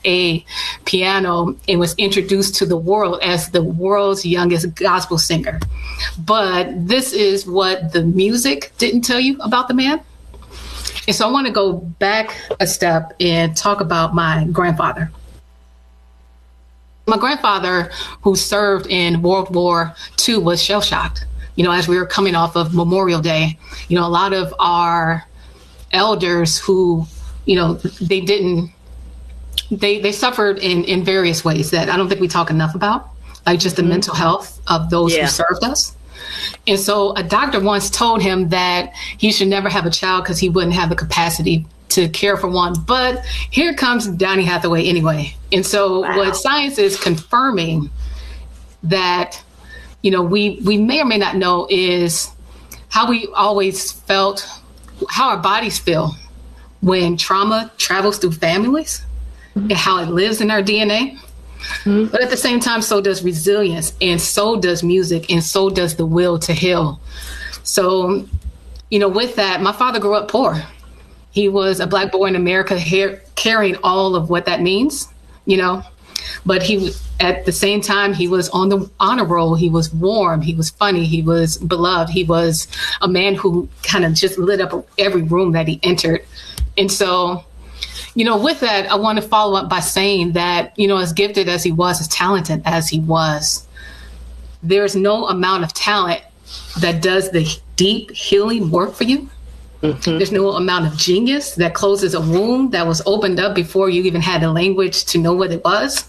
a piano and was introduced to the world as the world's youngest gospel singer. But this is what the music didn't tell you about the man. And so I want to go back a step and talk about my grandfather. My grandfather, who served in World War II, was shell-shocked. As we were coming off of Memorial Day, a lot of our elders who, they suffered in various ways that I don't think we talk enough about, like just the mental health of those who served us. And so a doctor once told him that he should never have a child because he wouldn't have the capacity to care for one. But here comes Donny Hathaway anyway. And so what science is confirming that, we may or may not know is how we always felt, how our bodies feel when trauma travels through families and how it lives in our DNA. But at the same time, so does resilience, and so does music, and so does the will to heal. So, with that, my father grew up poor. He was a Black boy in America carrying all of what that means, but at the same time, he was on the honor roll. He was warm. He was funny. He was beloved. He was a man who kind of just lit up every room that he entered. And so, with that, I want to follow up by saying that, as gifted as he was, as talented as he was, there's no amount of talent that does the deep healing work for you. There's no amount of genius that closes a wound that was opened up before you even had the language to know what it was.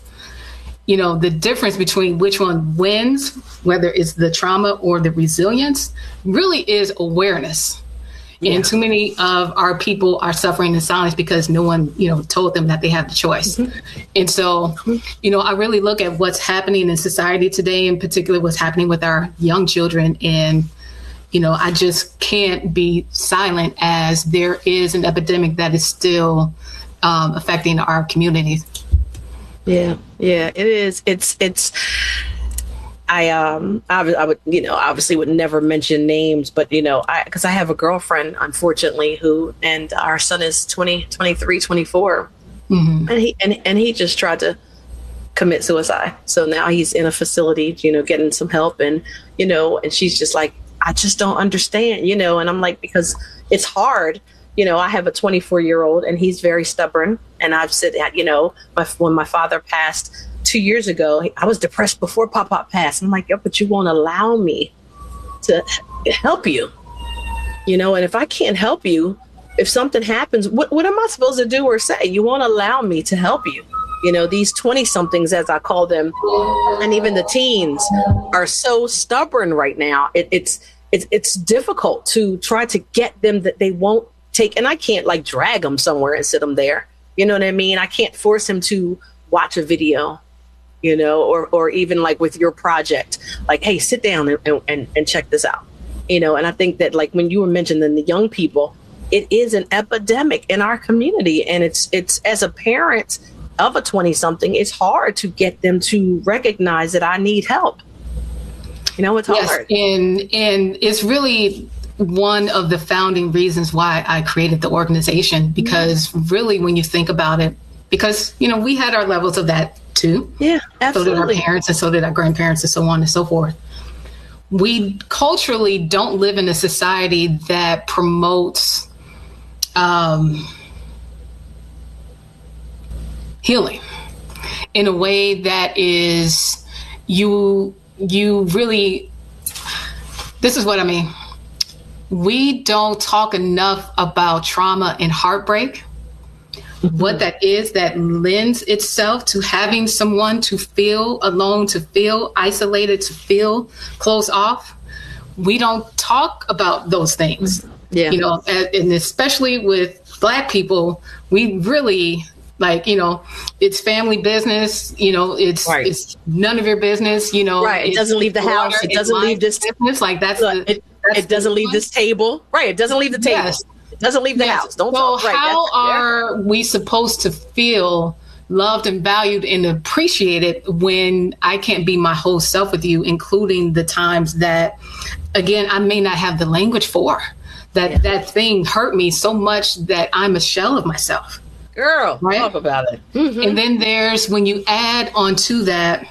The difference between which one wins, whether it's the trauma or the resilience, really is awareness. And too many of our people are suffering in silence because no one, told them that they have the choice. And so, I really look at what's happening in society today, in particular, what's happening with our young children. And, I just can't be silent as there is an epidemic that is still affecting our communities. Yeah, it is. I would, obviously would never mention names, but, because I have a girlfriend, unfortunately, and our son is 23, 24. And he just tried to commit suicide. So now he's in a facility, getting some help. And, and she's just like, I just don't understand, and I'm like, because it's hard. I have a 24-year-old and he's very stubborn. And I've said that, when my father passed 2 years ago, I was depressed before Papa passed. I'm like, but you won't allow me to help you, and if I can't help you, if something happens, what am I supposed to do or say? You won't allow me to help you. These 20 somethings, as I call them, and even the teens are so stubborn right now. It's difficult to try to get them that they won't take. And I can't drag them somewhere and sit them there. You know what I mean? I can't force him to watch a video, or even with your project, hey, sit down and check this out, and I think that when you were mentioning the young people, it is an epidemic in our community. And it's as a parent of a 20-something, it's hard to get them to recognize that I need help. It's hard. And it's really one of the founding reasons why I created the organization, because really, when you think about it, because, we had our levels of that too. Yeah, absolutely. So did our parents, and so did our grandparents, and so on and so forth. We culturally don't live in a society that promotes healing in a way that is you really, this is what I mean. We don't talk enough about trauma and heartbreak, what that is that lends itself to having someone to feel alone, to feel isolated, to feel closed off. We don't talk about those things, and especially with Black people, we really it's family business, it's none of your business, Right. It doesn't leave the house. It doesn't leave this business. It doesn't leave this table. Right. It doesn't leave the table. Yes. It doesn't leave the house. Don't so talk. Right. How are we supposed to feel loved and valued and appreciated when I can't be my whole self with you, including the times that, again, I may not have the language for that thing hurt me so much that I'm a shell of myself. Girl, right? Talk about it. And then there's, when you add onto that,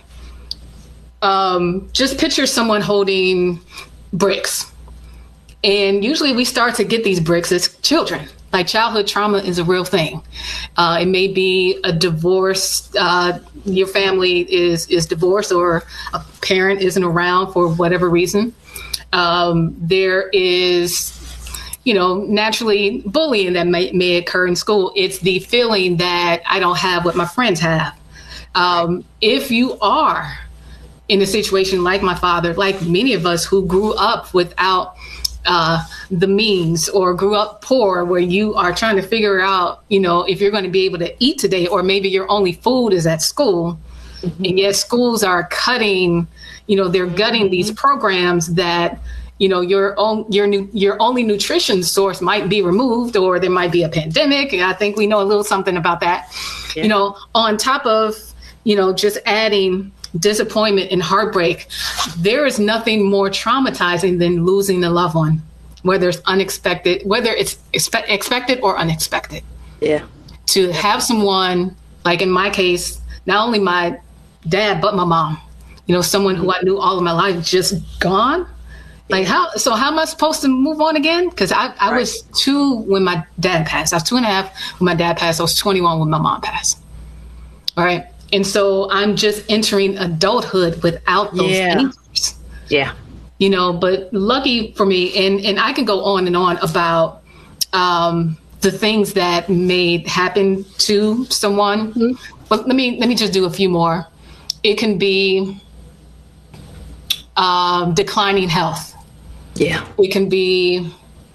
just picture someone holding bricks. And usually we start to get these bricks as children. Like, childhood trauma is a real thing. It may be a divorce. Your family is divorced, or a parent isn't around for whatever reason. There is, naturally bullying that may occur in school. It's the feeling that I don't have what my friends have. If you are in a situation like my father, like many of us who grew up without the means, or grew up poor, where you are trying to figure out, if you're going to be able to eat today, or maybe your only food is at school. And yet schools are cutting, they're gutting these programs that, your only nutrition source might be removed, or there might be a pandemic. I think we know a little something about that. Yeah. On top of, just adding disappointment and heartbreak, there is nothing more traumatizing than losing a loved one, whether it's expected or unexpected. Yeah. To have someone, like in my case, not only my dad, but my mom, someone who I knew all of my life, just gone. Like, how am I supposed to move on again? Because I was 2 when my dad passed. I was 2.5 when my dad passed. I was 21 when my mom passed. All right. And so I'm just entering adulthood without those anchors. Yeah. But lucky for me, and I can go on and on about the things that may happen to someone. Mm-hmm. But let me just do a few more. It can be declining health. Yeah. It can be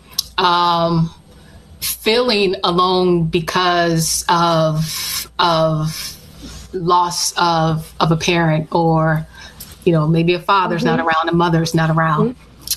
feeling alone because of loss of a parent, or maybe a father's not around, a mother's not around.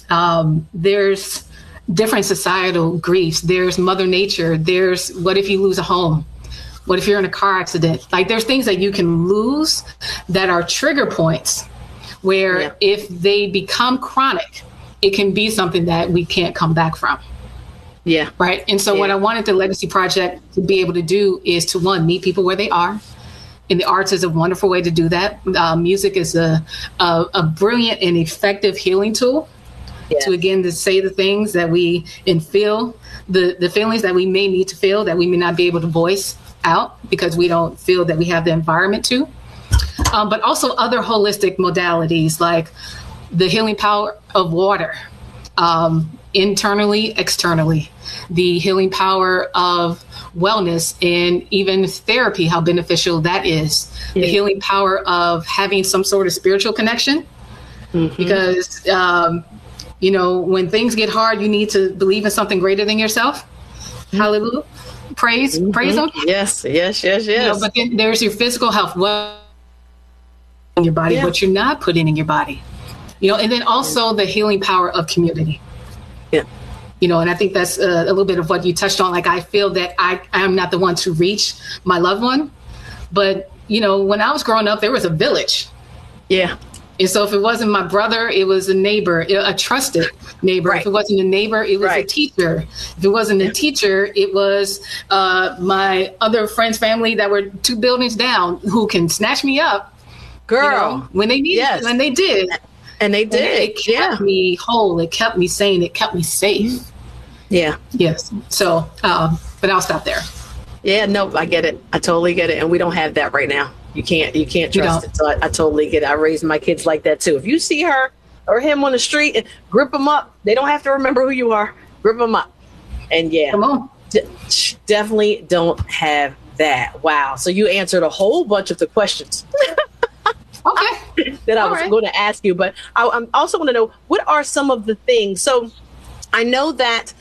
There's different societal griefs. There's Mother Nature. There's, what if you lose a home? What if you're in a car accident? Like, there's things that you can lose that are trigger points, where if they become chronic, it can be something that we can't come back from. Yeah. Right. And so what I wanted the Legacy Project to be able to do is to, one, meet people where they are. And the arts is a wonderful way to do that. Music is a brilliant and effective healing tool to, again, to say the things that we, and feel the feelings that we may need to feel, that we may not be able to voice out because we don't feel that we have the environment to. But also other holistic modalities, like the healing power of water, internally, externally, the healing power of wellness, and even therapy, how beneficial that is. The healing power of having some sort of spiritual connection, because, when things get hard, you need to believe in something greater than yourself. Hallelujah. Praise Him. Yes. But then there's your physical health, in your body, what you're not putting in your body, and then also the healing power of community. Yeah. And I think that's a little bit of what you touched on. Like, I feel that I am not the one to reach my loved one, but when I was growing up, there was a village. Yeah. And so if it wasn't my brother, it was a neighbor, a trusted neighbor. Right. If it wasn't a neighbor, it was a teacher. If it wasn't a teacher, it was my other friend's family that were 2 buildings down, who can snatch me up. Girl, when they needed it, and they did. And they did. It kept me whole. It kept me sane. It kept me safe. Yeah. Yes. So, but I'll stop there. Yeah, no, I get it. I totally get it. And we don't have that right now. You can't trust it. So I totally get it. I raised my kids like that too. If you see her or him on the street, grip them up. They don't have to remember who you are. Grip them up. And come on. Definitely don't have that. Wow. So you answered a whole bunch of the questions. Okay. that I was going to ask you, but I also want to know, what are some of the things? So I know that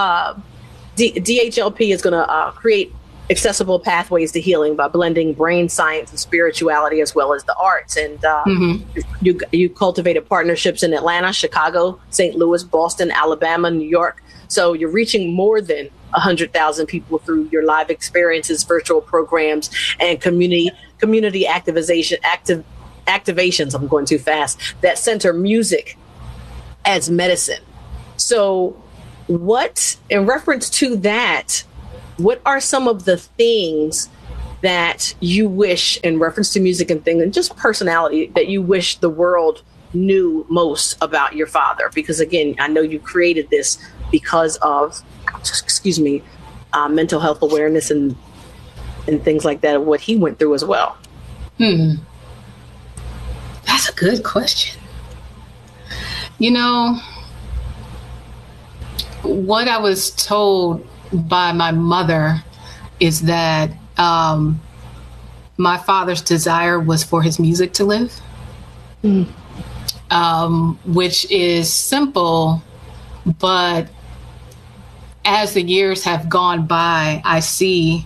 DHLP is going to create accessible pathways to healing by blending brain science and spirituality, as well as the arts. And you cultivated partnerships in Atlanta, Chicago, St. Louis, Boston, Alabama, New York. So you're reaching more than 100,000 people through your live experiences, virtual programs, and community activations. I'm going too fast. That center music as medicine. So what, in reference to that, what are some of the things that you wish, in reference to music and things and just personality, that you wish the world knew most about your father? Because again, I know you created this because of, mental health awareness and things like that, what he went through as well. That's a good question. You know, what I was told by my mother is that my father's desire was for his music to live, which is simple, but as the years have gone by, I see,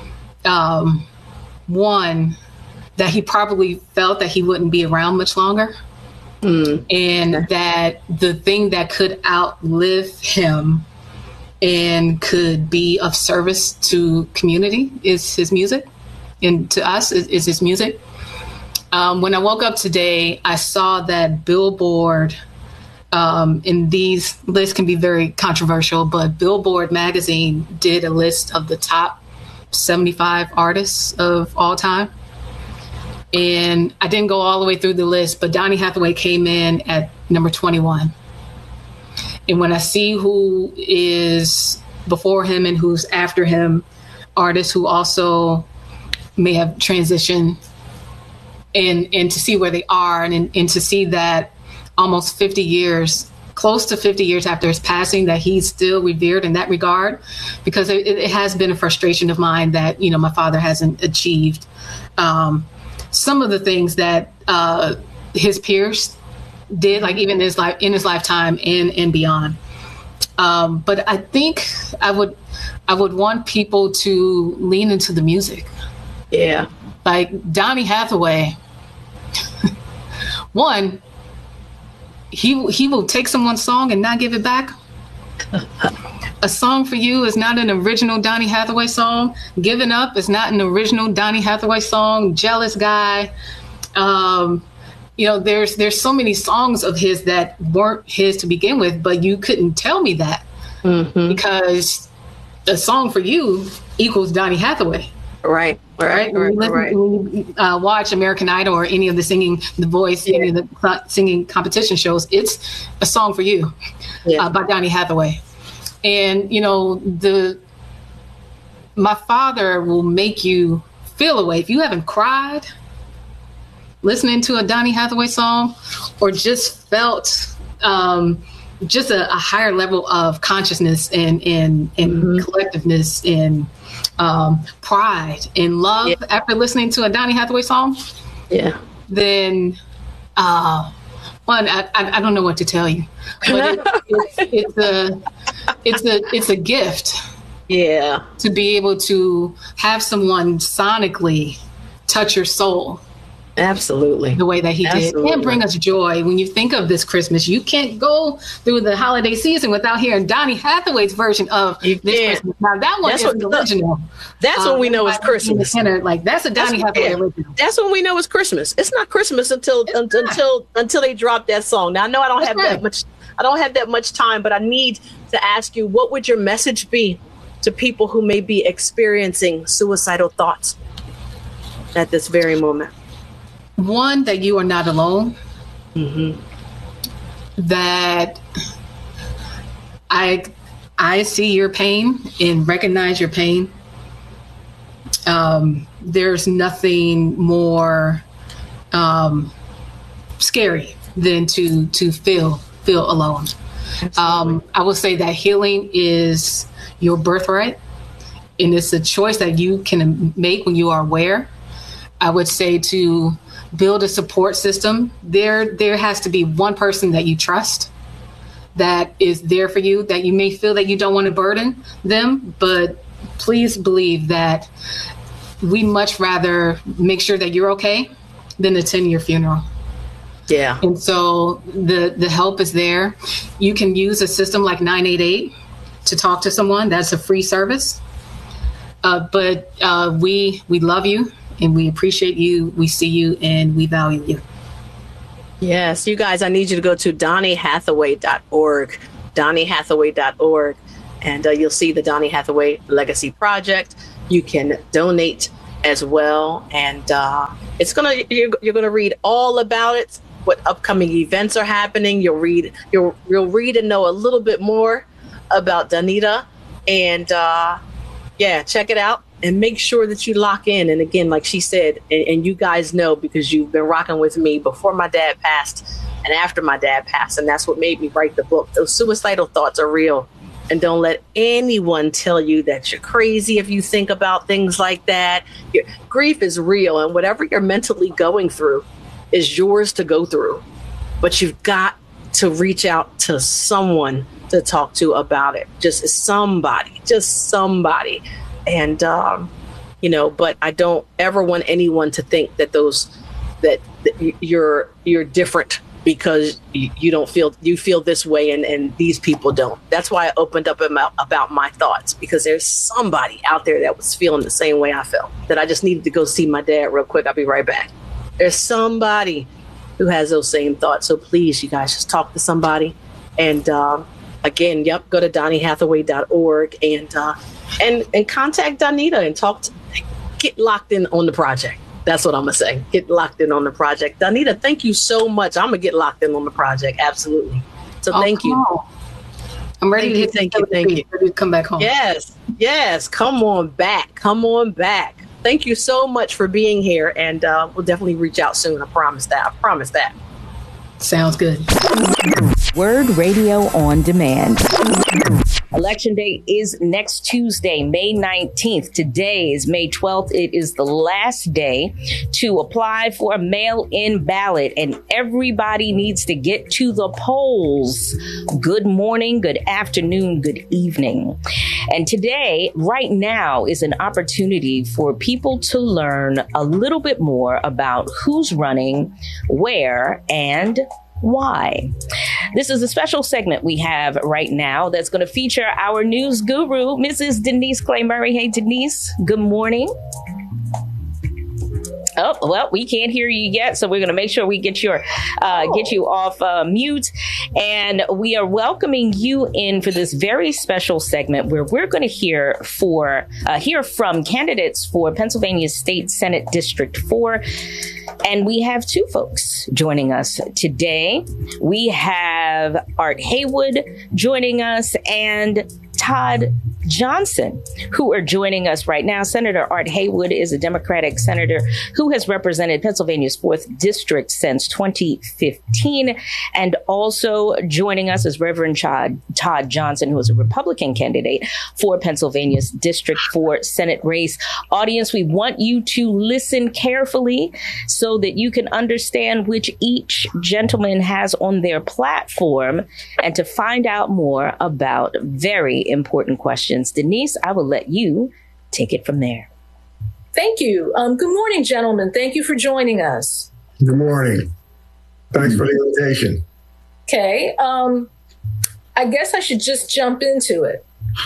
one, that he probably felt that he wouldn't be around much longer. And that the thing that could outlive him and could be of service to community is his music, and to us is his music. When I woke up today, I saw that Billboard, and these lists can be very controversial, but Billboard magazine did a list of the top 75 artists of all time. And I didn't go all the way through the list, but Donny Hathaway came in at number 21. And when I see who is before him and who's after him, artists who also may have transitioned, and to see where they are, and to see that almost 50 years, close to 50 years after his passing, that he's still revered in that regard, because it has been a frustration of mine that, you know, my father hasn't achieved some of the things that his peers did, like even in his lifetime and beyond. But I think I would want people to lean into the music. Yeah. Like Donny Hathaway, one, he will take someone's song and not give it back. A Song for You is not an original Donny Hathaway song. Giving Up is not an original Donny Hathaway song. Jealous Guy. You know, there's so many songs of his that weren't his to begin with, but you couldn't tell me that because A Song for You equals Donny Hathaway. Right. When you watch American Idol or any of the The Voice, any of the singing competition shows, it's A Song for You by Donny Hathaway. And, you know, my father will make you feel a way. If you haven't cried listening to a Donny Hathaway song, or just felt just a higher level of consciousness and collectiveness and pride and love after listening to a Donny Hathaway song, then one, I don't know what to tell you, but it's a gift. Yeah. To be able to have someone sonically touch your soul. Absolutely. The way that he did, and bring us joy. When you think of this Christmas, you can't go through the holiday season without hearing Donny Hathaway's version of this Christmas. Now that one is original. That's when we know it's Christmas. Like that's a Donny Hathaway original. That's when we know it's Christmas. It's not Christmas until they drop that song. Now I know I don't have that much. I don't have that much time, but I need to ask you, what would your message be to people who may be experiencing suicidal thoughts at this very moment? One, that you are not alone. That I see your pain and recognize your pain. There's nothing more scary than to feel alone. I will say that healing is your birthright, and it's a choice that you can make when you are aware. I would say to build a support system. There has to be one person that you trust, that is there for you, that you may feel that you don't want to burden them, but please believe that we much rather make sure that you're okay than attend your funeral. Yeah. And so the help is there. You can use a system like 988 to talk to someone. That's a free service. But we love you and we appreciate you. We see you and we value you. Yes, you guys, I need you to go to DonnyHathaway.org, DonnyHathaway.org. and you'll see the Donny Hathaway Legacy Project. You can donate as well, and you're gonna read all about it. What upcoming events are happening? You'll read and know a little bit more about Danita, and check it out and make sure that you lock in. And again, like she said, and you guys know because you've been rocking with me before my dad passed and after my dad passed, and that's what made me write the book. Those suicidal thoughts are real. And don't let anyone tell you that you're crazy if you think about things like that. Grief is real, and whatever you're mentally going through is yours to go through. But you've got to reach out to someone to talk to about it. Just somebody. And, but I don't ever want anyone to think that that you're different because you feel this way and these people don't. That's why I opened up about my thoughts, because there's somebody out there that was feeling the same way I felt, that I just needed to go see my dad real quick. I'll be right back. There's somebody who has those same thoughts. So please, you guys, just talk to somebody. And again, go to DonnyHathaway.org and contact Danita and get locked in on the project. That's what I'm going to say. Get locked in on the project. Danita, thank you so much. I'm going to get locked in on the project. Absolutely. So thank you. I'm ready to thank you. Ready to come back home. Yes. Come on back. Thank you so much for being here. And we'll definitely reach out soon. I promise that. Sounds good. Word Radio on Demand. Election day is next Tuesday, May 19th. Today is May 12th. It is the last day to apply for a mail-in ballot, and everybody needs to get to the polls. Good morning, good afternoon, good evening. And today, right now, is an opportunity for people to learn a little bit more about who's running, where, and why. This is a special segment we have right now that's going to feature our news guru, Mrs. Denise Clay Murray. Hey, Denise, good morning. Oh, well, we can't hear you yet, so we're going to make sure we get you off mute. And we are welcoming you in for this very special segment where we're going to hear from candidates for Pennsylvania State Senate District 4. And we have two folks joining us today. We have Art Haywood joining us and Todd Johnson, who are joining us right now. Senator Art Haywood is a Democratic senator who has represented Pennsylvania's 4th District since 2015. And also joining us is Reverend Todd Johnson, who is a Republican candidate for Pennsylvania's District 4 Senate race. Audience, we want you to listen carefully so that you can understand which each gentleman has on their platform and to find out more about very important questions. Denise, I will let you take it from there. Thank you. Good morning, gentlemen. Thank you for joining us. Good morning. Thanks for the invitation. Okay. I guess I should just jump into it.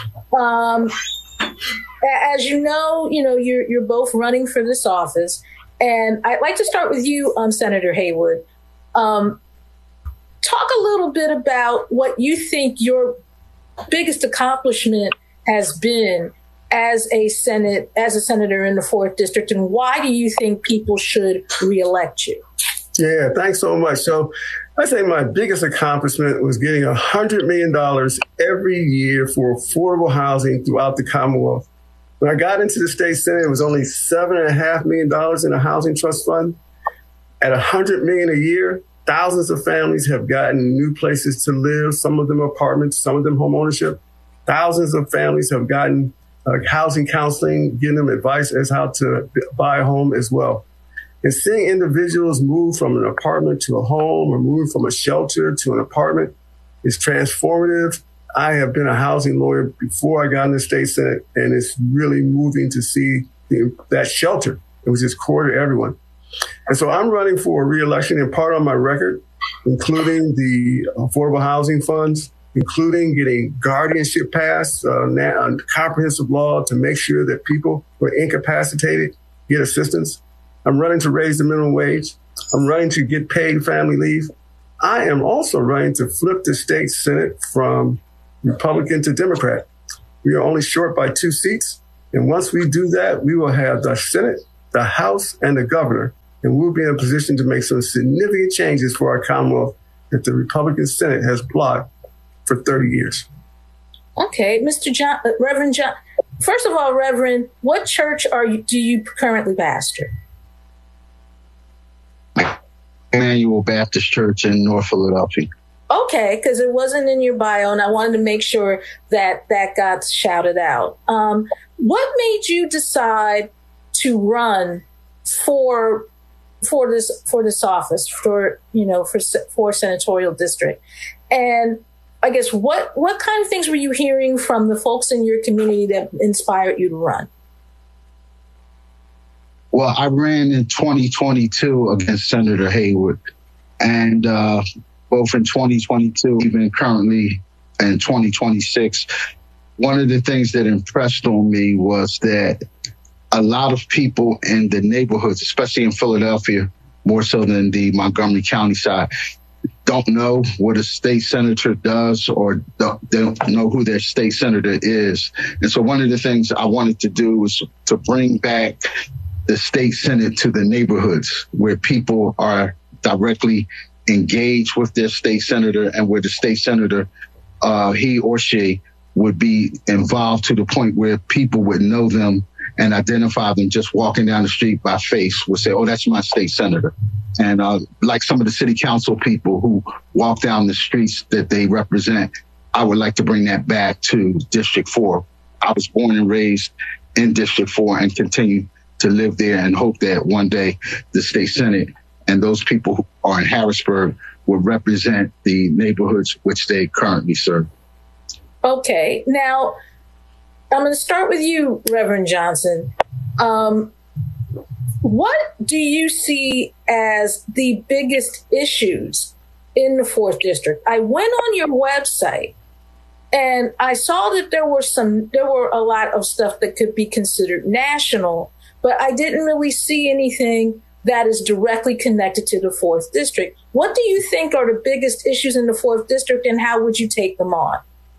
As you know, you're both running for this office, and I'd like to start with you, Senator Haywood. Talk a little bit about what you think your biggest accomplishment has been as a senator in the 4th District, and why do you think people should reelect you? Yeah, thanks so much. So I say my biggest accomplishment was getting $100 million every year for affordable housing throughout the Commonwealth. When I got into the state Senate, it was only $7.5 million in a housing trust fund. At $100 million a year, thousands of families have gotten new places to live, some of them apartments, some of them home ownership. Thousands of families have gotten housing counseling, giving them advice as how to buy a home as well. And seeing individuals move from an apartment to a home or move from a shelter to an apartment is transformative. I have been a housing lawyer before I got in the state Senate, and it's really moving to see that shelter, which is core to everyone. And so I'm running for re-election, and part of my record, including the affordable housing funds, including getting guardianship passed, comprehensive law to make sure that people who are incapacitated get assistance. I'm running to raise the minimum wage. I'm running to get paid family leave. I am also running to flip the state Senate from Republican to Democrat. We are only short by 2 seats. And once we do that, we will have the Senate, the House, and the governor. And we'll be in a position to make some significant changes for our Commonwealth that the Republican Senate has blocked for 30 years. Okay, Reverend John. First of all, Reverend, what church do you currently pastor? Emmanuel Baptist Church in North Philadelphia. Okay, because it wasn't in your bio, and I wanted to make sure that got shouted out. What made you decide to run for this office for senatorial district? And I guess what kind of things were you hearing from the folks in your community that inspired you to run? Well, I ran in 2022 against Senator Haywood, and both in 2022, even currently in 2026, one of the things that impressed on me was that a lot of people in the neighborhoods, especially in Philadelphia, more so than the Montgomery County side, don't know what a state senator does, or they don't know who their state senator is. And so one of the things I wanted to do was to bring back the state senate to the neighborhoods where people are directly engaged with their state senator, and where the state senator, he or she, would be involved to the point where people would know them and identify them just walking down the street by face, would say, oh, that's my state senator. And like some of the city council people who walk down the streets that they represent, I would like to bring that back to District 4. I was born and raised in District 4 and continue to live there, and hope that one day the state senate and those people who are in Harrisburg will represent the neighborhoods which they currently serve. Okay. Now, I'm going to start with you, Reverend Johnson. What do you see as the biggest issues in the 4th District? I went on your website and I saw that there were a lot of stuff that could be considered national, but I didn't really see anything that is directly connected to the 4th District. What do you think are the biggest issues in the 4th District, and how would you take them on?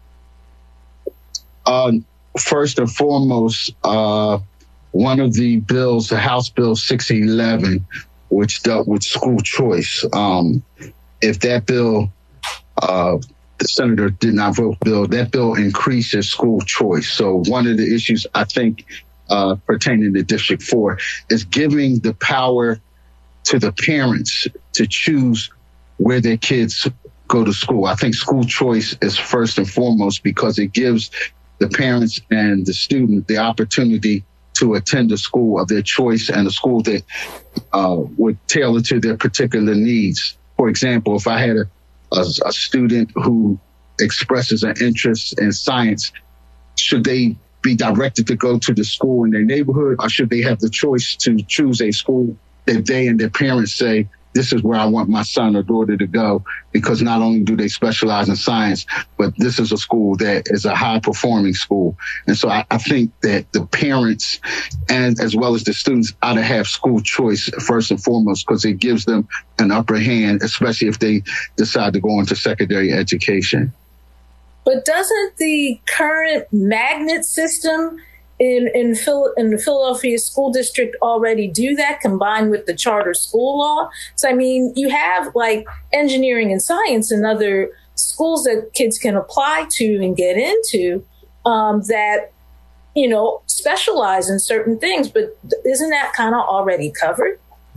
First and foremost, one of the bills, the House Bill 611, which dealt with school choice. If that bill, the senator did not vote bill, that bill increases school choice. So one of the issues, I think, pertaining to District 4 is giving the power to the parents to choose where their kids go to school. I think school choice is first and foremost because it gives the parents and the student the opportunity to attend a school of their choice and a school that would tailor to their particular needs. For example, if I had a student who expresses an interest in science, should they be directed to go to the school in their neighborhood, or should they have the choice to choose a school that they and their parents say, this is where I want my son or daughter to go, because not only do they specialize in science, but this is a school that is a high-performing school. And so I think that the parents and as well as the students ought to have school choice first and foremost, because it gives them an upper hand, especially if they decide to go into secondary education. But doesn't the current magnet system in the Philadelphia School District already do that, combined with the charter school law? So, I mean, you have like engineering and science and other schools that kids can apply to and get into that, specialize in certain things. But isn't that kind of already covered?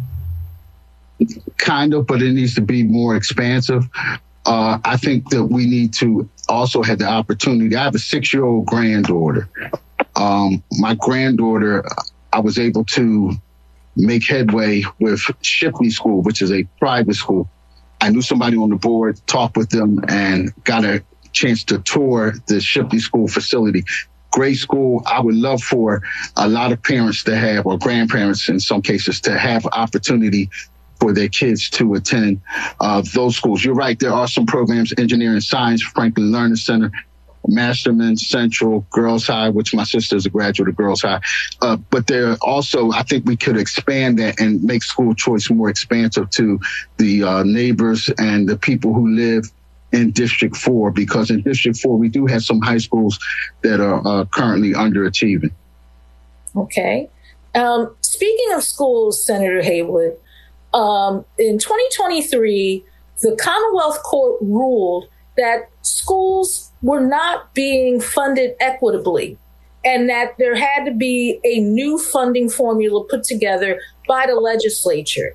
Kind of, but it needs to be more expansive. I think that we need to also have the opportunity. I have a 6-year-old granddaughter. My granddaughter, I was able to make headway with Shipley School, which is a private school. I knew somebody on the board, talked with them, and got a chance to tour the Shipley School facility. Great school. I would love for a lot of parents to have, or grandparents in some cases, to have opportunity for their kids to attend those schools. You're right. There are some programs, engineering, science, Franklin Learning Center, Masterman Central, Girls High, which my sister is a graduate of Girls High. But there also, I think we could expand that and make school choice more expansive to the neighbors and the people who live in District 4, because in District 4, we do have some high schools that are currently underachieving. Okay. Speaking of schools, Senator Haywood, in 2023, the Commonwealth Court ruled that schools were not being funded equitably and that there had to be a new funding formula put together by the legislature.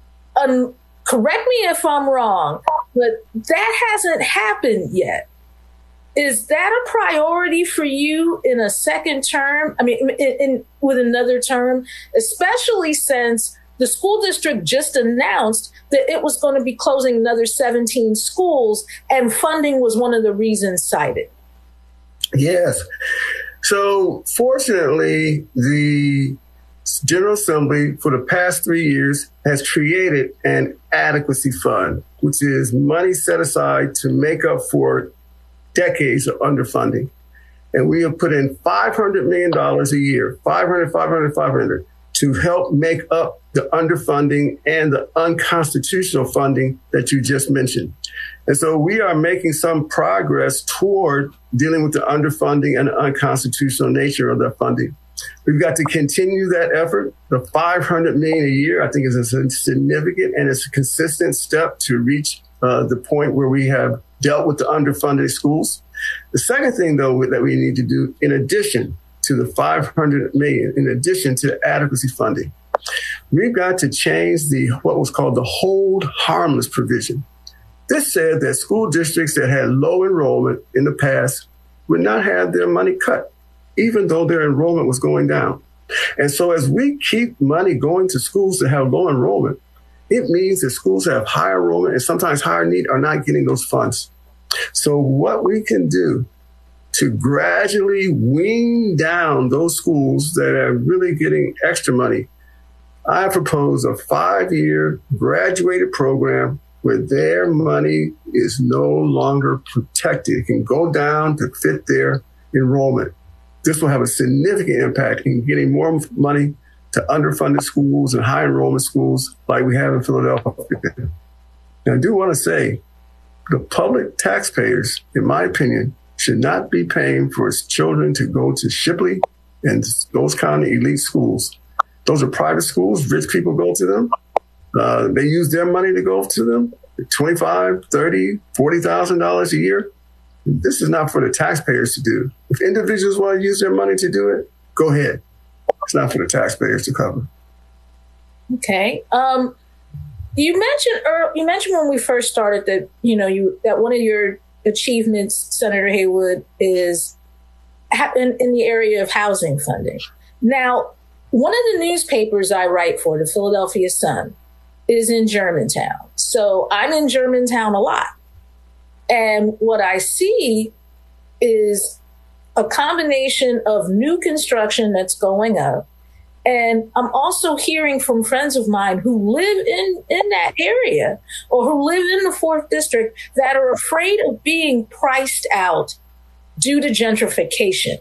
Correct me if I'm wrong, but that hasn't happened yet. Is that a priority for you in a second term? I mean, with another term, especially since the school district just announced that it was going to be closing another 17 schools, and funding was one of the reasons cited. Yes. So fortunately, the General Assembly for the past 3 years has created an adequacy fund, which is money set aside to make up for decades of underfunding. And we have put in $500 million a year, 500, to help make up the underfunding and the unconstitutional funding that you just mentioned. And so we are making some progress toward dealing with the underfunding and the unconstitutional nature of that funding. We've got to continue that effort. The $500 million a year, I think, is a significant and it's a consistent step to reach the point where we have dealt with the underfunded schools. The second thing, though, that we need to do, in addition to the $500 million, in addition to adequacy funding, we've got to change what was called the hold harmless provision. This said that school districts that had low enrollment in the past would not have their money cut, even though their enrollment was going down. And so as we keep money going to schools that have low enrollment, it means that schools that have higher enrollment and sometimes higher need are not getting those funds. So what we can do to gradually wean down those schools that are really getting extra money, I propose a 5-year graduated program where their money is no longer protected. It can go down to fit their enrollment. This will have a significant impact in getting more money to underfunded schools and high enrollment schools like we have in Philadelphia. Now, I do want to say the public taxpayers, in my opinion, should not be paying for its children to go to Shipley and those kind of elite schools. Those are private schools. Rich people go to them. They use their money to go to them, $25,000, $30,000, $40,000 a year. This is not for the taxpayers to do. If individuals want to use their money to do it, go ahead. It's not for the taxpayers to cover. Okay. You mentioned when we first started that that one of your achievements, Senator Haywood, is in the area of housing funding. Now, one of the newspapers I write for, the Philadelphia Sun, is in Germantown. So I'm in Germantown a lot. And what I see is a combination of new construction that's going up. And I'm also hearing from friends of mine who live in that area or who live in the 4th District that are afraid of being priced out due to gentrification.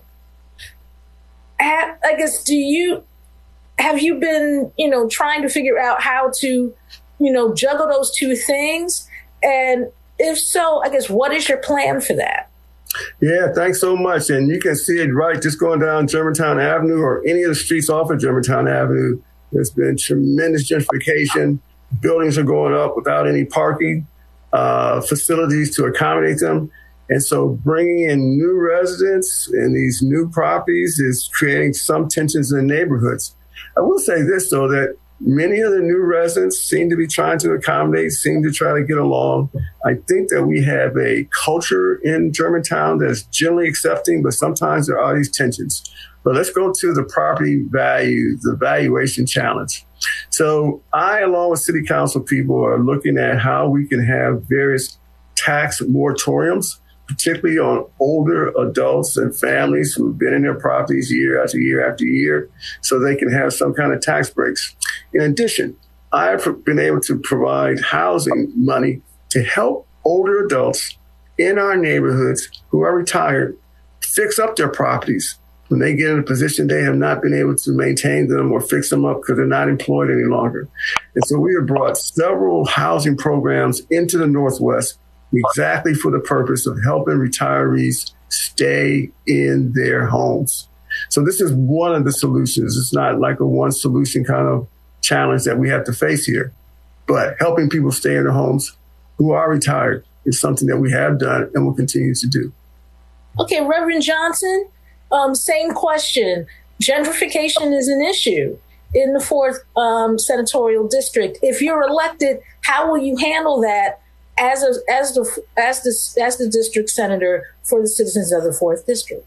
I guess, have you been, trying to figure out how to, juggle those two things? And if so, I guess, what is your plan for that? Yeah, thanks so much. And you can see it right just going down Germantown Avenue or any of the streets off of Germantown Avenue. There's been tremendous gentrification. Buildings are going up without any parking facilities to accommodate them. And so bringing in new residents in these new properties is creating some tensions in neighborhoods. I will say this, though, that many of the new residents seem to be trying to accommodate, seem to try to get along. I think that we have a culture in Germantown that's generally accepting, but sometimes there are these tensions. But let's go to the property value, the valuation challenge. So I, along with city council people, are looking at how we can have various tax moratoriums, particularly on older adults and families who've been in their properties year after year after year, so they can have some kind of tax breaks. In addition, I've been able to provide housing money to help older adults in our neighborhoods who are retired fix up their properties when they get in a position they have not been able to maintain them or fix them up because they're not employed any longer. And so we have brought several housing programs into the Northwest exactly for the purpose of helping retirees stay in their homes. So this is one of the solutions. It's not like a one solution kind of challenge that we have to face here, but helping people stay in their homes who are retired is something that we have done and will continue to do. Okay, Reverend Johnson, same question. Gentrification is an issue in the 4th senatorial district. If you're elected, how will you handle that as the district senator for the citizens of the 4th district?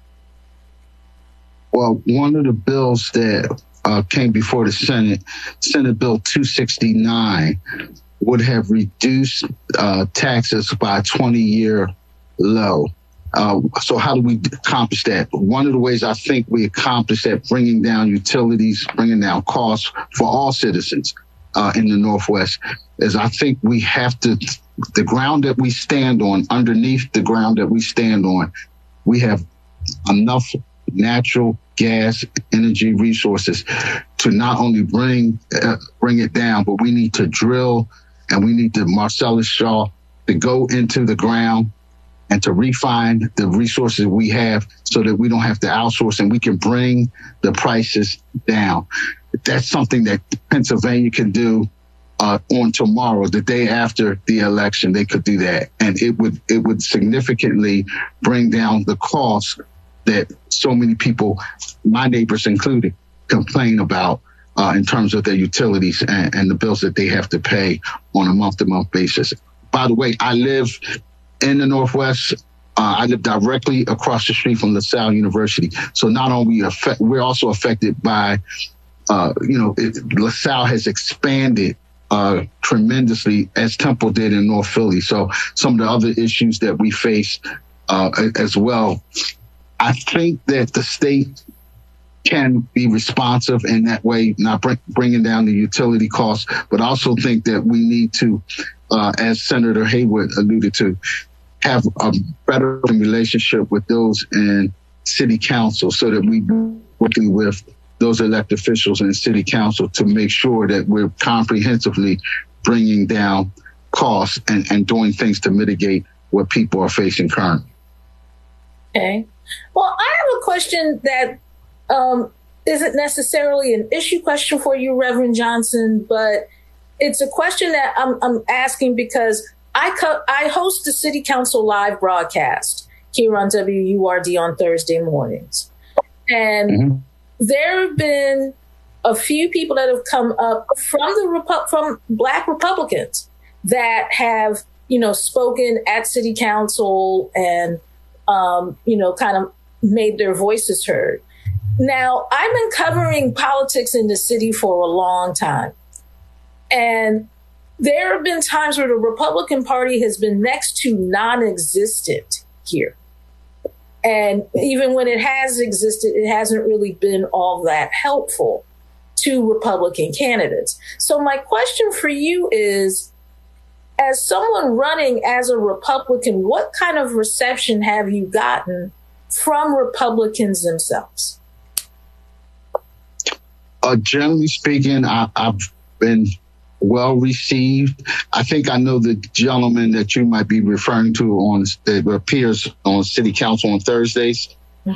Well, one of the bills that came before the Senate, Senate Bill 269, would have reduced taxes by a 20-year low. So how do we accomplish that? One of the ways I think we accomplish that, bringing down utilities, bringing down costs for all citizens in the Northwest, is I think we have to, the ground that we stand on, underneath the ground that we stand on, we have enough natural gas energy resources to not only bring it down, but we need to drill and we need the Marcellus Shale to go into the ground and to refine the resources we have so that we don't have to outsource and we can bring the prices down. That's something that Pennsylvania can do on tomorrow, the day after the election. They could do that, and it would significantly bring down the cost that so many people, my neighbors included, complain about in terms of their utilities and the bills that they have to pay on a month-to-month basis. By the way, I live in the Northwest. I live directly across the street from LaSalle University. So not only we're also affected by, LaSalle has expanded tremendously as Temple did in North Philly. So some of the other issues that we face as well. I think that the state can be responsive in that way, not bringing down the utility costs, but also think that we need to, as Senator Haywood alluded to, have a better relationship with those in city council so that we working with those elected officials in city council to make sure that we're comprehensively bringing down costs and doing things to mitigate what people are facing currently. Okay. Well, I have a question that isn't necessarily an issue question for you, Reverend Johnson, but it's a question that I'm asking because I host the City Council live broadcast here on WURD on Thursday mornings. And there have been a few people that have come up from Black Republicans that have, spoken at City Council and, kind of made their voices heard. Now, I've been covering politics in the city for a long time. And there have been times where the Republican Party has been next to non-existent here. And even when it has existed, it hasn't really been all that helpful to Republican candidates. So my question for you is, as someone running as a Republican, what kind of reception have you gotten from Republicans themselves? Generally speaking, I've been well received. I think I know the gentleman that you might be referring to that appears on City Council on Thursdays.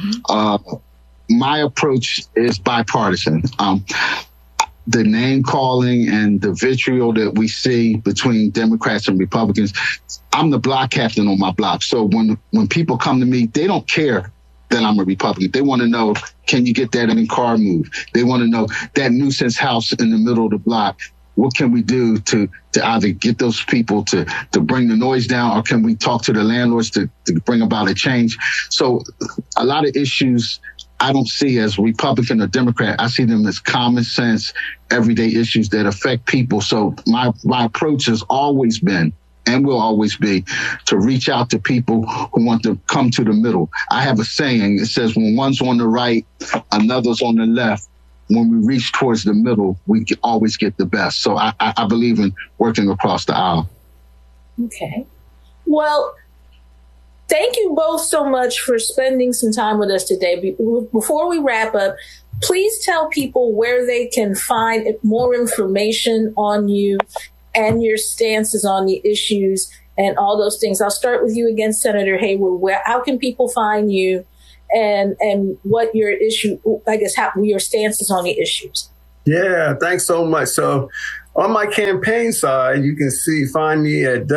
My approach is bipartisan. The name calling and the vitriol that we see between Democrats and Republicans, I'm the block captain on my block. So when people come to me, they don't care that I'm a Republican. They want to know, can you get that in-car moved? They want to know that nuisance house in the middle of the block. What can we do to either get those people to bring the noise down, or can we talk to the landlords to bring about a change? So a lot of issues I don't see as Republican or Democrat. I see them as common sense, everyday issues that affect people. So my approach has always been and will always be to reach out to people who want to come to the middle. I have a saying, it says when one's on the right, another's on the left. When we reach towards the middle, we always get the best. So I believe in working across the aisle. Okay. Well, thank you both so much for spending some time with us today. Before we wrap up, please tell people where they can find more information on you and your stances on the issues, and all those things. I'll start with you again, Senator Haywood. How can people find you, and what your issue, I guess, how your stance is on the issues? Yeah, thanks so much. So on my campaign side, you can find me at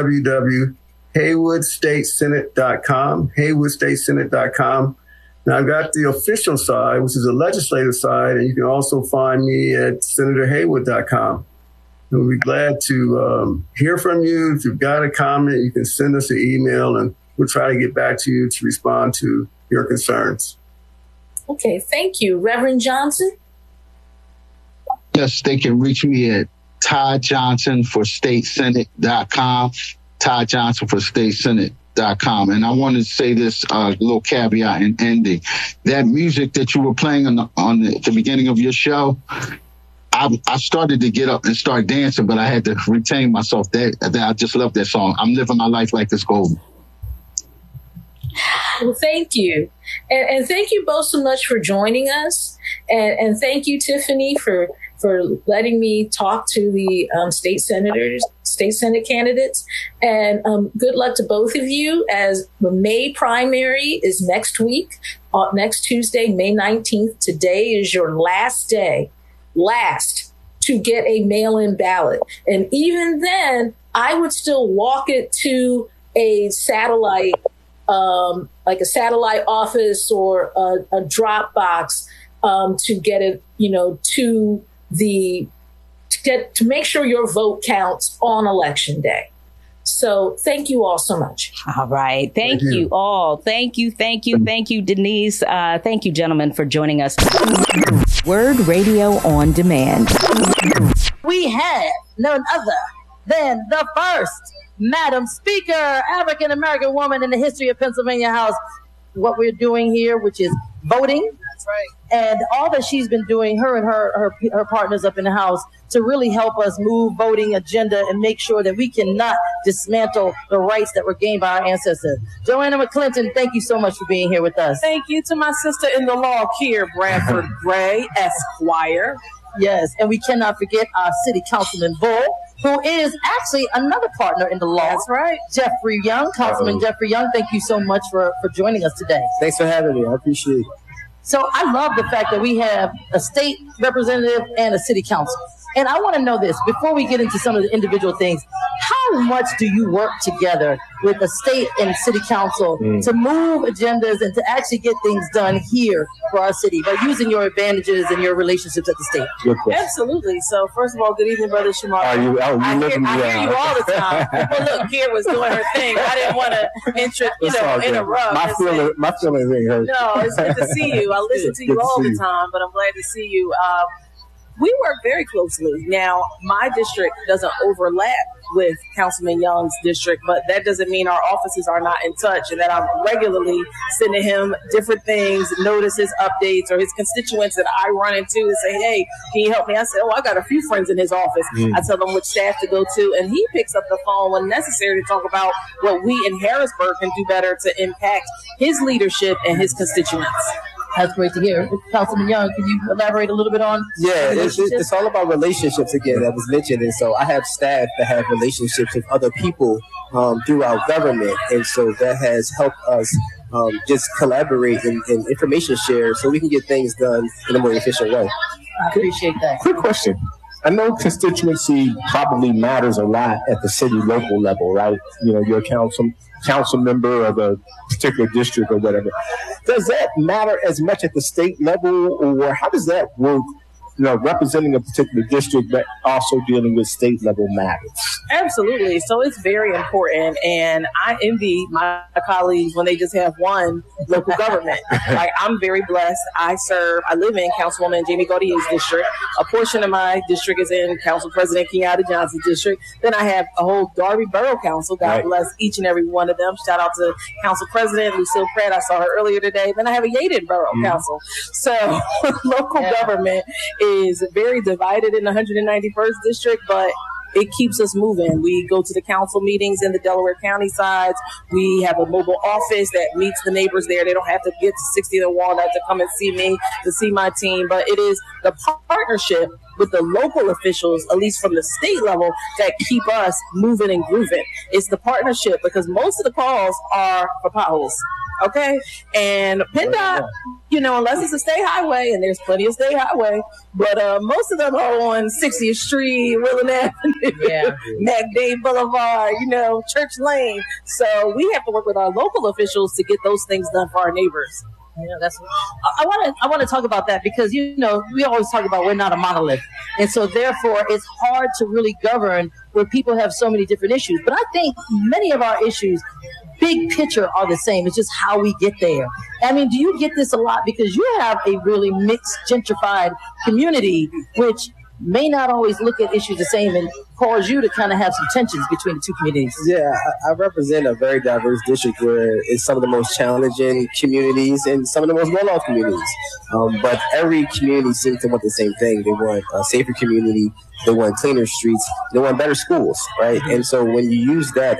www.haywoodstatesenate.com, haywoodstatesenate.com. Now, I've got the official side, which is the legislative side, and you can also find me at senatorhaywood.com. We'll be glad to hear from you. If you've got a comment, you can send us an email, and we'll try to get back to you to respond to your concerns. Okay, thank you. Reverend Johnson? Yes, they can reach me at Todd Johnson for statesenate.com, Todd Johnson for statesenate.com. And I want to say this little caveat in ending. That music that you were playing at the beginning of your show, I started to get up and start dancing, but I had to retain myself. I just love that song. I'm living my life like it's golden. Well, thank you. And thank you both so much for joining us. And thank you, Tiffany, for letting me talk to the state Senate candidates. And good luck to both of you, as the May primary is next week, next Tuesday, May 19th. Today is your last day to get a mail-in ballot. And even then, I would still walk it to a satellite, like a satellite office or a drop box, to get it, to make sure your vote counts on election day. So thank you all so much. All right. Thank you all. Thank you, Denise. Thank you, gentlemen, for joining us. Word Radio on Demand. We have none other than the first Madam Speaker, African-American woman in the history of Pennsylvania House. What we're doing here, which is voting. That's right. And all that she's been doing, her and her partners up in the House, to really help us move voting agenda and make sure that we cannot dismantle the rights that were gained by our ancestors. Joanna McClinton, thank you so much for being here with us. Thank you to my sister in the law, Keir Bradford Gray, Esquire. Yes, and we cannot forget our city councilman Bull, who is actually another partner in the law. That's right. Jeffrey Young, Councilman Jeffrey Young, thank you so much for joining us today. Thanks for having me. I appreciate it. So I love the fact that we have a state representative and a city council. And I want to know this, before we get into some of the individual things, how much do you work together with the state and city council to move agendas and to actually get things done here for our city by using your advantages and your relationships at the state? Good question. Absolutely. So first of all, good evening, Brother Shamar. I hear you all the time. Well, look, Keir was doing her thing. I didn't want to interrupt. My feelings ain't hurt. No, it's good to see you. I listen to you all the time, but I'm glad to see you. We work very closely. Now, my district doesn't overlap with Councilman Young's district, but that doesn't mean our offices are not in touch, and that I'm regularly sending him different things, notices, updates, or his constituents that I run into and say, hey, can you help me? I said, I got a few friends in his office. I tell him which staff to go to, and he picks up the phone when necessary to talk about what we in Harrisburg can do better to impact his leadership and his constituents. That's great to hear. Councilman Young, can you elaborate a little bit on? Yeah, it's all about relationships again, that was mentioned. And so I have staff that have relationships with other people throughout government. And so that has helped us just collaborate and information share so we can get things done in a more efficient way. I appreciate that. Quick question. I know constituency probably matters a lot at the city local level, right? You're a council member of a particular district or whatever. Does that matter as much at the state level, or how does that work? Representing a particular district, but also dealing with state level matters. Absolutely. So it's very important. And I envy my colleagues when they just have one local government. Like, I'm very blessed. I live in Councilwoman Jamie Gaudier's district. A portion of my district is in Council President Kenyatta Johnson's district. Then I have a whole Darby Borough Council. God bless each and every one of them. Shout out to Council President Lucille Pratt. I saw her earlier today. Then I have a Yaden Borough Council. So local government is very divided in the 191st district, but it keeps us moving. We go to the council meetings in the Delaware County sides. We have a mobile office that meets the neighbors there. They don't have to get to 60th and Walnut to come and see me, to see my team. But it is the partnership with the local officials, at least from the state level, that keep us moving and grooving. It's the partnership, because most of the calls are for potholes. Okay. And PennDOT, you know, unless it's a state highway, and there's plenty of state highway, but most of them are on 60th Street, Willen Avenue, MacDade Boulevard, you know, Church Lane. So we have to work with our local officials to get those things done for our neighbors. Yeah, that's. I want to talk about that, because, you know, we always talk about we're not a monolith, and so therefore it's hard to really govern where people have so many different issues. But I think many of our issues, big picture, are the same. It's just how we get there. I mean, do you get this a lot, because you have a really mixed, gentrified community, which may not always look at issues the same and cause you to kind of have some tensions between the two communities? Yeah, I represent a very diverse district where it's some of the most challenging communities and some of the most well-off communities. But every community seems to want the same thing. They want a safer community. They want cleaner streets. They want better schools, right? And so when you use that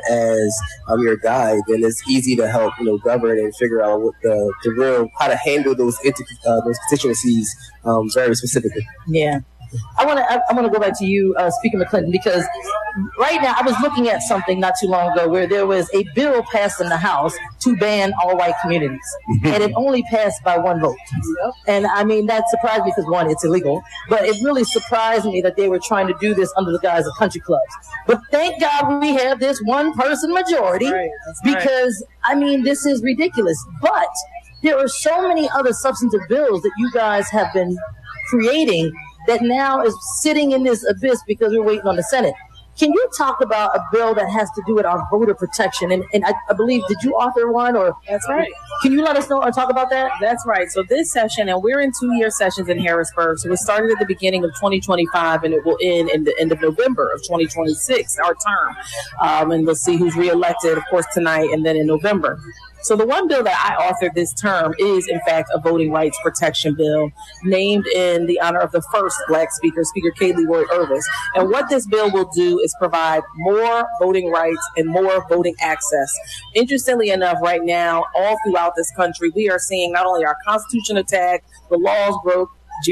as your guide, then it's easy to help, you know, govern and figure out what the real, how to handle those constituencies very specifically. Yeah. I want to go back to you, Speaker McClinton, because right now I was looking at something not too long ago where there was a bill passed in the House to ban all white communities, and it only passed by one vote. And I mean, that surprised me because, one, it's illegal, but it really surprised me that they were trying to do this under the guise of country clubs. But thank God we have this one-person majority, because I mean, this is ridiculous. But there are so many other substantive bills that you guys have been creating that now is sitting in this abyss because we're waiting on the Senate. Can you talk about a bill that has to do with our voter protection? And I believe, did you author one? Or That's right. Can you let us know or talk about that? That's right. So this session, and we're in 2-year sessions in Harrisburg. So it started at the beginning of 2025, and it will end in the end of November of 2026, our term. And we'll see who's reelected, of course, tonight and then in November. So the one bill that I authored this term is, in fact, a voting rights protection bill named in the honor of the first Black speaker, Speaker Kaylee Roy Irvis. And what this bill will do is provide more voting rights and more voting access. Interestingly enough, right now, all throughout this country, we are seeing not only our Constitution attacked, the laws broke,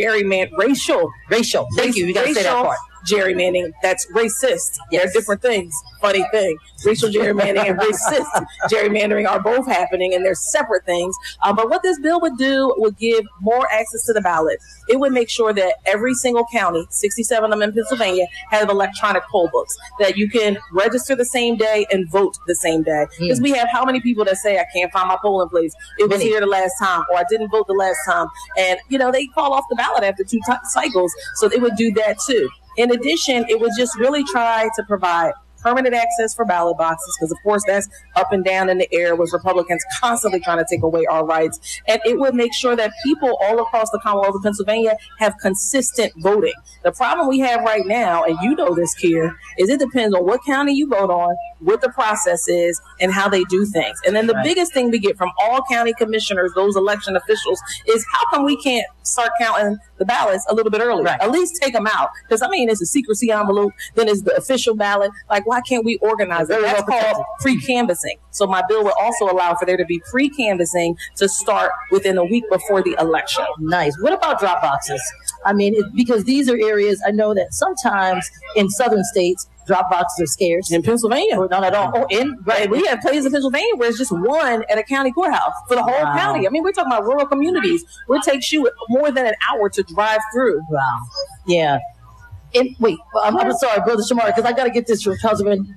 racial. Thank you. You got to say that part. Gerrymandering, that's racist. They're different things. Funny thing. Racial gerrymandering and racist gerrymandering are both happening, and they're separate things. But what this bill would do would give more access to the ballot. It would make sure that every single county, 67 of them in Pennsylvania, have electronic poll books that you can register the same day and vote the same day. Because we have how many people that say, I can't find my polling place. It was here the last time, or I didn't vote the last time. And, you know, they fall off the ballot after 2 cycles. So it would do that too. In addition, it would just really try to provide permanent access for ballot boxes, because, of course, that's up and down in the air with Republicans constantly trying to take away our rights. And it would make sure that people all across the Commonwealth of Pennsylvania have consistent voting. The problem we have right now, and you know this, Kier, is it depends on what county you vote on, what the process is, and how they do things. And then the biggest thing we get from all county commissioners, those election officials, is how come we can't start counting the ballots a little bit earlier? At least take them out. Because, I mean, it's a secrecy envelope, then it's the official ballot. Like, why can't we organize it? That's called pre-canvassing. So my bill would also allow for there to be pre-canvassing to start within a week before the election. Nice. What about drop boxes? I mean, because these are areas I know that sometimes in southern states, drop boxes are scarce. In Pennsylvania, or not at all. We have places in Pennsylvania where it's just one at a county courthouse for the whole county. I mean, we're talking about rural communities where it takes you more than an hour to drive through. Wow. Yeah. And wait, I'm sorry, Brother Shamar, because I got to get this from Councilman,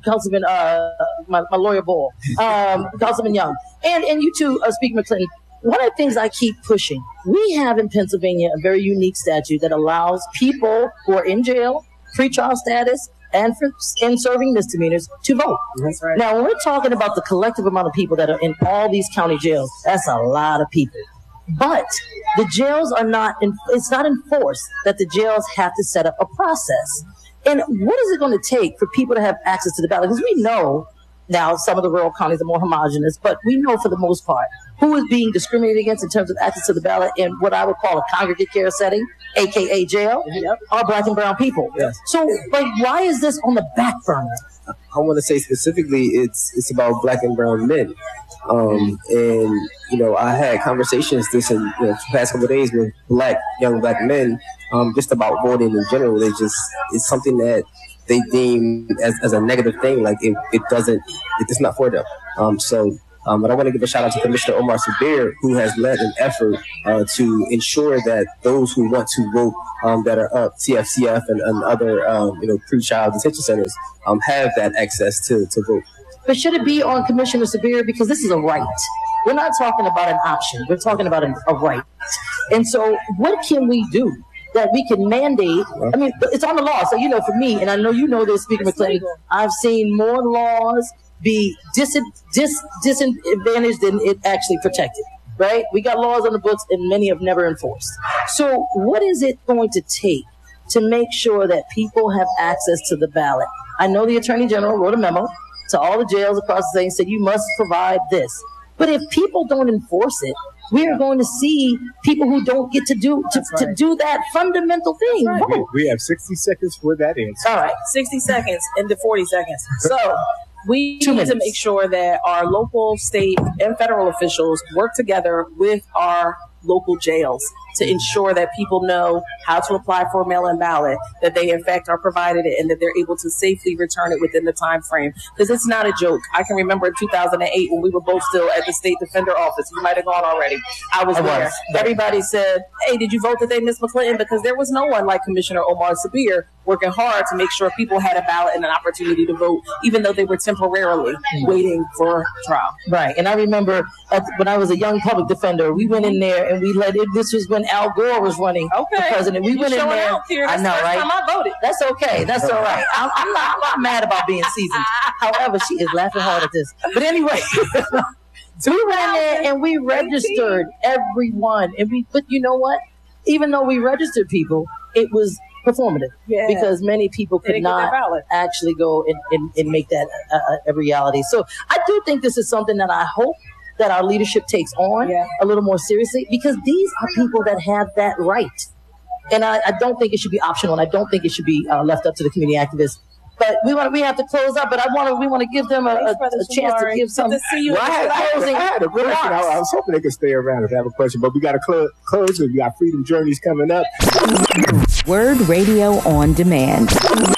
my lawyer Bull, Councilman Young, and you too, Speaker McClinton. One of the things I keep pushing, we have in Pennsylvania a very unique statute that allows people who are in jail, pretrial status, and serving misdemeanors to vote. That's right. Now, when we're talking about the collective amount of people that are in all these county jails, that's a lot of people. But the jails are not, it's not enforced that the jails have to set up a process. And what is it going to take for people to have access to the ballot? Because we know Now, some of the rural counties are more homogenous, but we know for the most part who is being discriminated against in terms of access to the ballot in what I would call a congregate care setting, aka jail, are Black and brown people. Yes. So, like, why is this on the back burner? I want to say specifically, it's about Black and brown men, and I had conversations this in the past couple of days with young black men, just about voting in general. It's something that they deem as a negative thing, like it's not for them. But I want to give a shout out to Commissioner Omar Sabir, who has led an effort to ensure that those who want to vote that are up TFCF and other pre-child detention centers have that access to vote. But should it be on Commissioner Sabir? Because this is a right. We're not talking about an option. We're talking about a right. And so what can we do that we can mandate? I mean, it's on the law. So, for me, and I know you know this, Speaker McClinton, I've seen more laws be disadvantaged than it actually protected, right? We got laws on the books and many have never enforced. So what is it going to take to make sure that people have access to the ballot? I know the Attorney General wrote a memo to all the jails across the state and said, you must provide this. But if people don't enforce it, we are going to see people who don't get to do that fundamental thing. Right. We have 60 seconds for that answer. All right, 60 seconds into 40 seconds. So we need to make sure that our local, state, and federal officials work together with our local jails to ensure that people know how to apply for a mail-in ballot, that they in fact are provided it, and that they're able to safely return it within the time frame. Because it's not a joke. I can remember in 2008 when we were both still at the state defender office. You might have gone already. I was there. Everybody said, hey, did you vote today, Ms. McClinton? Because there was no one like Commissioner Omar Sabir working hard to make sure people had a ballot and an opportunity to vote, even though they were temporarily waiting for trial. Right. And I remember when I was a young public defender, we went in there and we let it. This was when Al Gore was running for president. We went in there. I know, right? Time I voted. That's okay. That's all right. I'm not mad about being seasoned. However, she is laughing hard at this. But anyway, so we went in there and we registered everyone. But you know what? Even though we registered people, it was performative because many people could not actually go and make that a reality. So I do think this is something that I hope that our leadership takes on a little more seriously, because these are people that have that right. And I don't think it should be optional, and I don't think it should be left up to the community activists. But we have to close up, but we want to give them a chance to give some closing. I had a question. I was hoping they could stay around if they have a question, but we got to close. We got Freedom Journeys coming up. Word Radio on Demand.